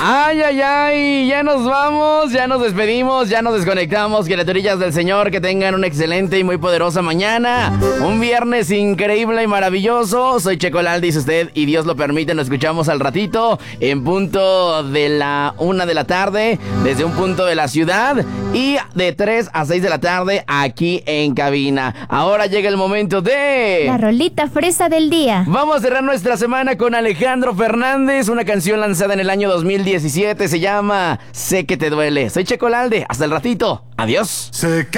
Ay, ay, ay, ya nos vamos, ya nos despedimos, ya nos desconectamos, criaturillas del Señor, que tengan una excelente y muy poderosa mañana, un viernes increíble y maravilloso. Soy Checolalde, dice usted, y Dios lo permite, nos escuchamos al ratito, en punto de la 1 de la tarde, desde un punto de la ciudad, y de 3 a 6 de la tarde, aquí en cabina. Ahora llega el momento de... La rolita fresa del día. Vamos a cerrar nuestra semana con Alejandro Fernández, una canción lanzada en el año 2017, se llama Sé que te duele. Soy Checolalde, hasta el ratito, adiós. Sé que